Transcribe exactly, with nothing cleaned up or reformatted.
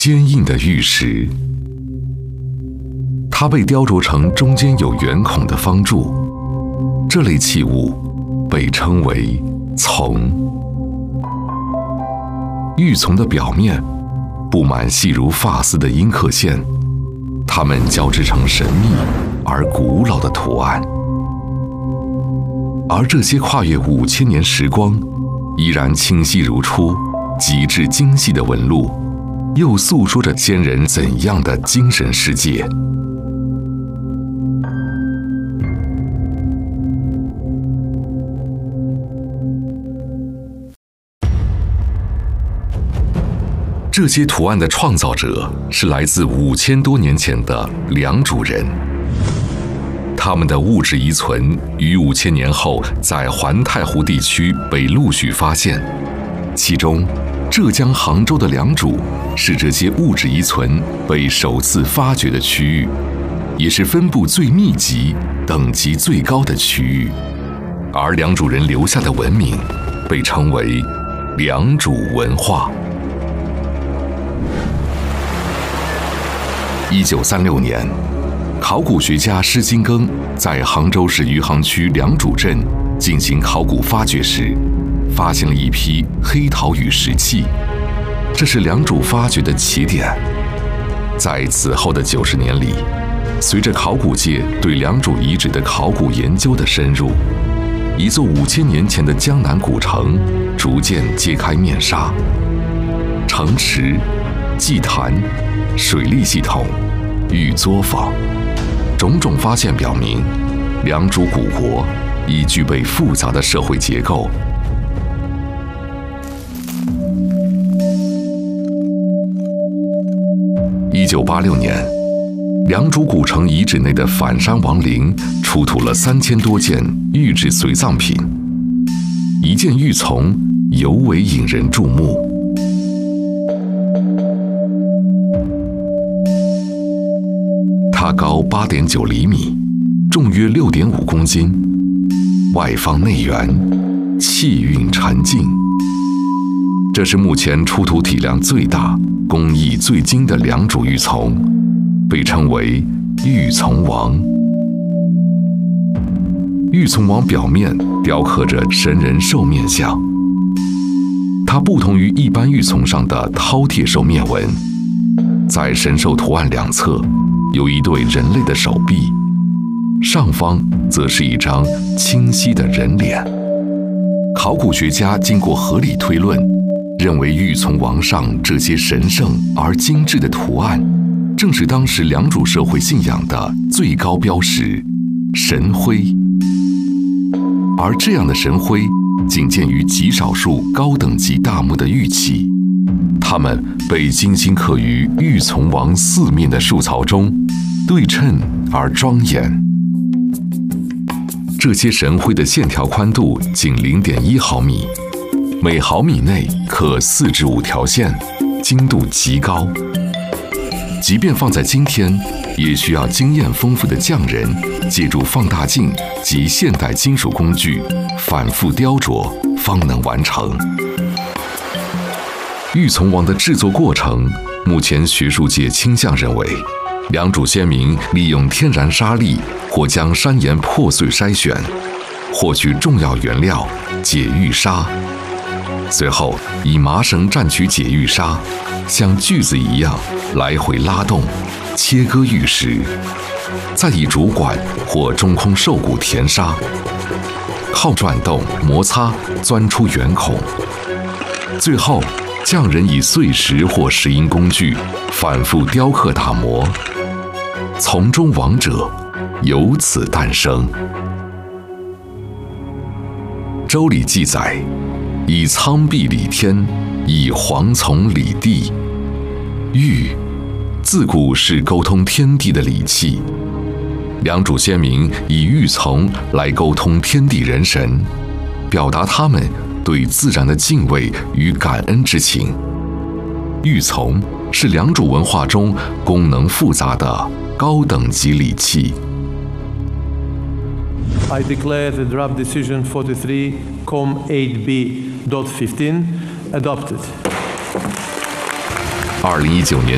坚硬的玉石，它被雕琢成中间有圆孔的方柱。这类器物被称为琮。玉琮的表面布满细如发丝的阴刻线，它们交织成神秘而古老的图案。而这些跨越五千年时光，依然清晰如初、极致精细的纹路，又诉说着先人怎样的精神世界。这些图案的创造者是来自五千多年前的良渚人，他们的物质遗存于五千年后在环太湖地区被陆续发现，其中浙江杭州的良渚是这些物质遗存被首次发掘的区域，也是分布最密集、等级最高的区域。而良渚人留下的文明被称为良渚文化。一九三六年，考古学家施金庚在杭州市余杭区良渚镇进行考古发掘时，发现了一批黑陶玉石器，这是良渚发掘的起点。在此后的九十年里，随着考古界对良渚遗址的考古研究的深入，一座五千年前的江南古城逐渐揭开面纱。城池、祭坛、水利系统、玉作坊，种种发现表明，良渚古国已具备复杂的社会结构。一九八六年，良渚古城遗址内的反山王陵出土了三千多件玉制随葬品，一件玉琮尤为引人注目。它高八点九厘米，重约六点五公斤，外方内圆，气韵沉静。这是目前出土体量最大、工艺最精的良渚玉琮，被称为玉琮王。玉琮王表面雕刻着神人兽面像，它不同于一般玉琮上的饕餮兽面纹，在神兽图案两侧有一对人类的手臂，上方则是一张清晰的人脸。考古学家经过合理推论，认为玉琮王上这些神圣而精致的图案，正是当时良渚社会信仰的最高标识——神徽。而这样的神徽仅见于极少数高等级大墓的玉器，它们被精心刻于玉琮王四面的树槽中，对称而庄严。这些神徽的线条宽度仅 零点一毫米，每毫米内刻四至五条线，精度极高。即便放在今天，也需要经验丰富的匠人借助放大镜及现代金属工具反复雕琢，方能完成。玉琮王的制作过程，目前学术界倾向认为，良渚先民利用天然沙粒或将山岩破碎筛选，获取重要原料解玉砂，随后以麻绳蘸取解玉砂，像锯子一样来回拉动，切割玉石，再以竹管或中空兽骨填沙，靠转动摩擦钻出圆孔，最后匠人以碎石或石英工具反复雕刻打磨，从中王者由此诞生。周礼记载，以苍壁理天，以黄丛理地。玉自古是沟通天地的礼器，良渚先民以玉琮来沟通天地人神，表达他们对自然的敬畏与感恩之情。玉琮是良渚文化中功能复杂的高等级礼器。 I declare the draft decision forty-three com eight b fifteen adopted. 二零一九年